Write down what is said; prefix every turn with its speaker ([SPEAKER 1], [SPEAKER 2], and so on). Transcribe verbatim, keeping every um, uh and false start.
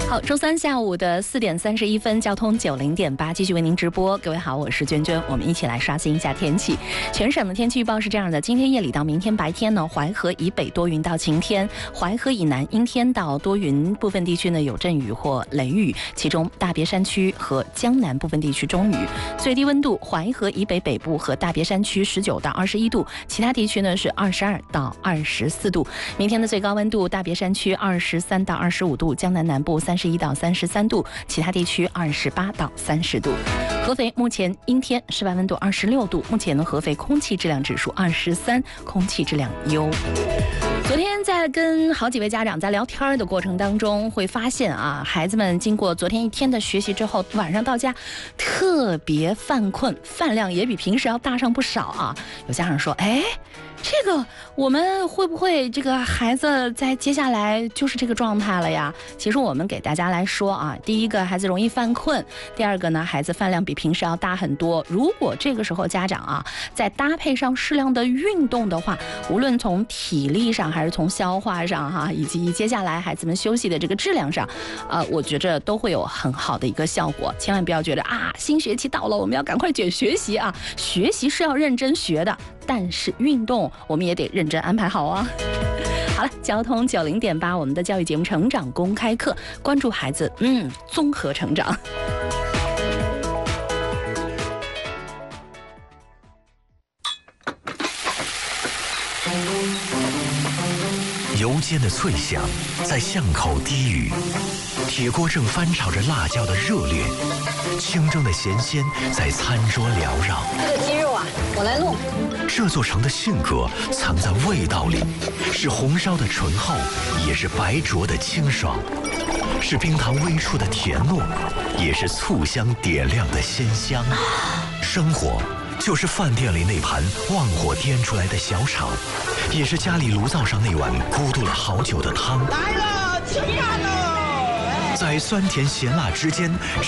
[SPEAKER 1] 好，周三下午的四点三十一分，交通九零点八继续为您直播。各位好，我是娟娟，我们一起来刷新一下天气。全省的天气预报是这样的：今天夜里到明天白天呢，淮河以北多云到晴天，淮河以南阴天到多云，部分地区呢有阵雨或雷雨，其中大别山区和江南部分地区中雨。最低温度，淮河以北北部和大别山区十九到二十一度，其他地区呢是二十二到二十四度。明天的最高温度，大别山区二十三到二十五度，江南南部三十一到三十三度，其他地区二十八到三十度。合肥目前阴天，室外温度二十六度。目前呢，合肥空气质量指数二十三，空气质量优。昨天在跟好几位家长在聊天的过程当中，会发现啊，孩子们经过昨天一天的学习之后，晚上到家特别犯困，饭量也比平时要大上不少啊。有家长说，哎，这个我们会不会这个孩子在接下来就是这个状态了呀？其实我们给大家来说啊，第一个孩子容易犯困，第二个呢，孩子饭量比平时要大很多。如果这个时候家长啊再搭配上适量的运动的话，无论从体力上还是从消化上哈、啊，以及接下来孩子们休息的这个质量上，呃，我觉着都会有很好的一个效果。千万不要觉得啊，新学期到了，我们要赶快卷学习啊，学习是要认真学的，但是运动我们也得认真安排好啊。好了，交通九零点八，我们的教育节目《成长公开课》，关注孩子，嗯，综合成长。
[SPEAKER 2] 油煎的脆响在巷口低语，铁锅正翻炒着辣椒的热烈，清蒸的咸鲜在餐桌缭绕。
[SPEAKER 3] 这个鸡肉啊，我来弄。
[SPEAKER 2] 这座城的性格藏在味道里，是红烧的醇厚，也是白灼的清爽，是冰糖微出的甜糯，也是醋香点亮的鲜香。生活就是饭店里那盘旺火颠出来的小炒，也是家里炉灶上那碗咕嘟了好久的汤。
[SPEAKER 4] 来了，吃饭喽！
[SPEAKER 2] 在酸甜咸辣之间